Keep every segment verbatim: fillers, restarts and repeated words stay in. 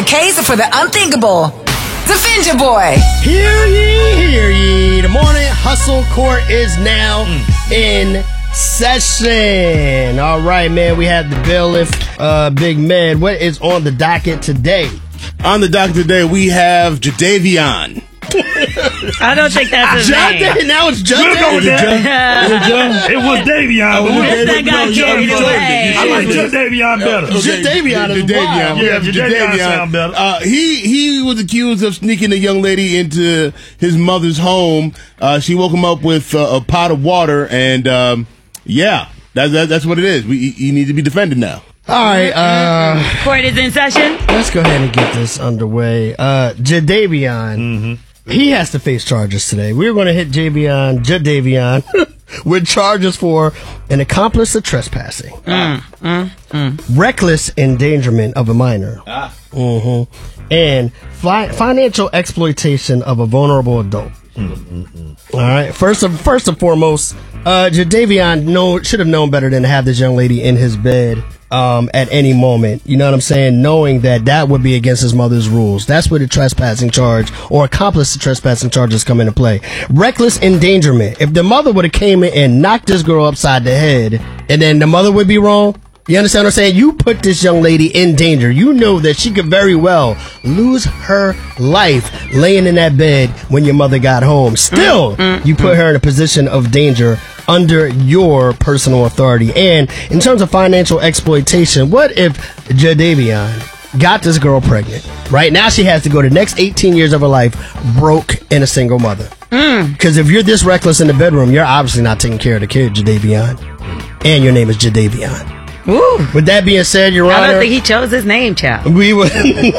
case for the unthinkable. Defend your boy. Hear ye, hear ye. The morning hustle court is now mm. in session. All right, man. We have the bailiff, uh, Big Man. What is on the docket today? On the docket today, we have Jadavion. I don't think that's his John name. Day, now it's John We'll go with Day. that. It was Davion. Oh, but we- that that got carried away. I like just Davion better. Okay. Jadavion is wild. Yeah, Jadavion sound better. Uh, he he was accused of sneaking a young lady into his mother's home. Uh, she woke him up with uh, a pot of water, and um, yeah, that's that, that's what it is. We he needs to be defended now. All right, uh, Court is in session. let's go ahead and get this underway. Uh, Jadavion, Mm-hmm. he has to face charges today. We're going to hit Javion, Jadavion, with charges for an accomplice of trespassing, Mm, mm, mm. reckless endangerment of a minor, Ah. mhm, and fi- financial exploitation of a vulnerable adult. All right. First of first and foremost, uh, Jadavion know, should have known better than to have this young lady in his bed um, at any moment. You know what I'm saying? Knowing that that would be against his mother's rules. That's where the trespassing charge or accomplice to trespassing charges come into play. Reckless endangerment. If the mother would have came in and knocked this girl upside the head, and then the mother would be wrong. You understand what I'm saying? You put this young lady in danger. You know that she could very well lose her life laying in that bed when your mother got home. Still, mm, mm, you put mm. her in a position of danger under your personal authority. And in terms of financial exploitation, what if Jadavion got this girl pregnant? Right now she has to go the next eighteen years of her life broke and a single mother. Because mm. if you're this reckless in the bedroom, you're obviously not taking care of the kid, Jadavion. And your name is Jadavion. Ooh. With that being said, Your Honor, I don't think he chose his name, child. we would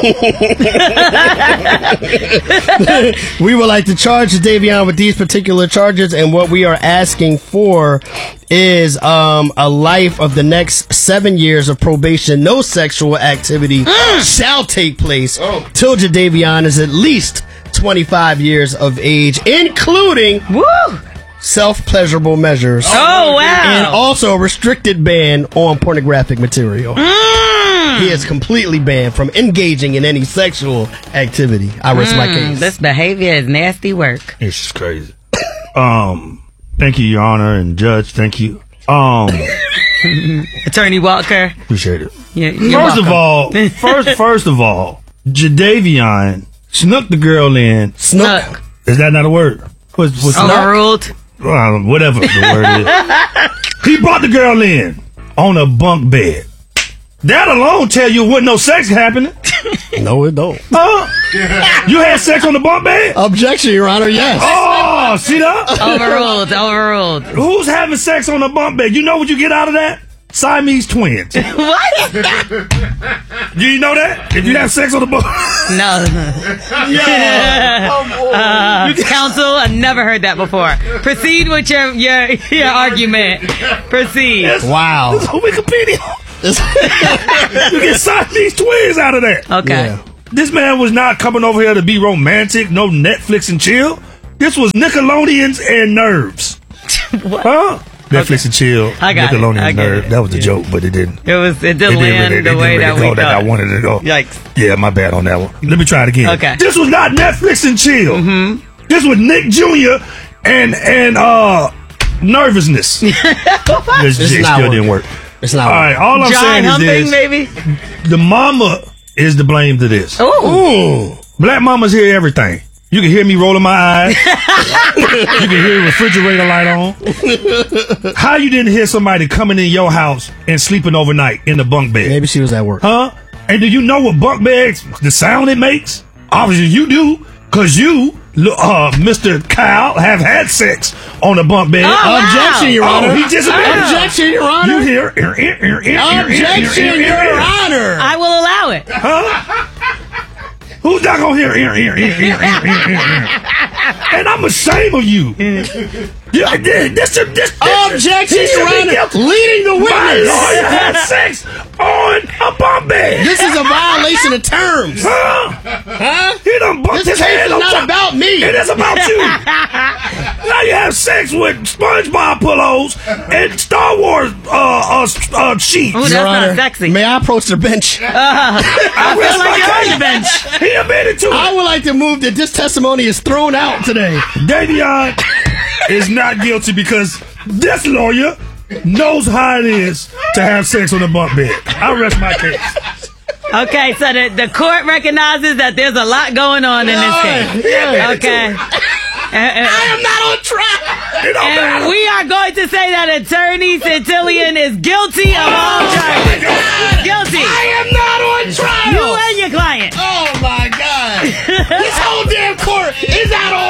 we would like to charge Jadavion with these particular charges, and what we are asking for is um, a life of the next seven years of probation. No sexual activity mm. shall take place oh. till Jadavion is at least twenty-five years of age, including Woo! self-pleasurable measures. Oh, wow. And also a restricted ban on pornographic material. Mm. He is completely banned from engaging in any sexual activity. I rest mm. my case. This behavior is nasty work. It's just crazy. um, thank you, Your Honor and Judge. Thank you. Um, Attorney Walker. Appreciate it. You're, you're first welcome. of all, first first of all, Jadavion snuck the girl in. Snuck. Is that not a word? What's, what's Overruled. Uh, whatever the word is. He brought the girl in on a bunk bed. That alone tell you wasn't no sex happening. No, it don't. Huh? You had sex on the bunk bed? Objection, Your Honor, yes. Oh, see that? Overruled, overruled. Who's having sex on the bunk bed? You know what you get out of that? Siamese twins. What? Do you know that? If you have sex on the bunk No. Yeah. uh, counsel, I never heard that before. Proceed with your your, your argument. Proceed. Yes. Wow. This is on Wikipedia. You get Siamese twins out of that. Okay. Yeah. This man was not coming over here to be romantic, no Netflix and chill. This was Nickelodeons and Nerves. What? Huh? Netflix Okay. and chill. I got Nickelodeons it. I and get Nerves. it. That was a Yeah. joke, but it didn't. It was it didn't It land really, the it way didn't that really we go that I thought. wanted to go. Yikes. Yeah, my bad on that one. Let me try it again. Okay. This was not Netflix and chill. Mm-hmm. This was Nick Junior and and uh nervousness. This It's shit not still working. didn't work. It's not. All right, all I'm John saying Humping, is this: maybe. the mama is to blame to this. Ooh. Black mamas hear everything. You can hear me rolling my eyes. You can hear the refrigerator light on. How you didn't hear somebody coming in your house and sleeping overnight in the bunk bed? Maybe she was at work. Huh? And do you know what bunk beds, the sound it makes? Obviously you do, because you, uh, Mister Kyle, have had sex on a bunk bed. Oh, wow. Objection, Your Honor. Oh, he just Objection, Your Honor. You hear? er, er, er, er, er, Objection, er, er, er, Your er. Honor. I will allow it. Huh? Who's not gonna hear? Er, er, er, er, er, er, er. And I'm ashamed of you. Yeah, this, this, this, this, Objection, he should Your be Honor. guilty. Leading the My witness. lawyer had sex on a bunk bed. This is a violation of terms. Huh? Huh? He done bumped This his case head is on not top. about me. It is about you. Now you have sex with SpongeBob pillows and Star Wars uh, uh, uh, sheets. Ooh, that's Your not Honor, sexy. may I approach the bench? I feel like you're on the bench. He admitted to I it. would like to move that this testimony is thrown out today. Davion is not guilty because this lawyer knows how it is to have sex on the bunk bed. I rest my case. Okay, so the, the court recognizes that there's a lot going on in this case. Yeah. Okay. And, and- I am not on trial. It don't and matter. we are going to say that Attorney Centillion is guilty of all charges. Guilty. I am not on trial. You and your client. Oh my God! This whole damn court is out on